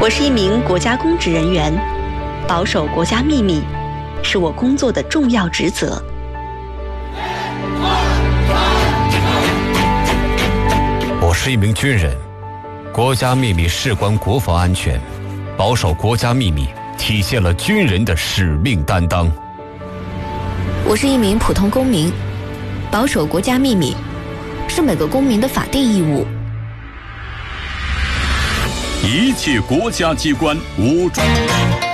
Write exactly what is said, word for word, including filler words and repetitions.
我是一名国家公职人员，保守国家秘密是我工作的重要职责。 我是一名军人，国家秘密事关国防安全，保守国家秘密体现了军人的使命担当。 我是一名普通公民，保守国家秘密是每个公民的法定义务。 一切国家机关武装。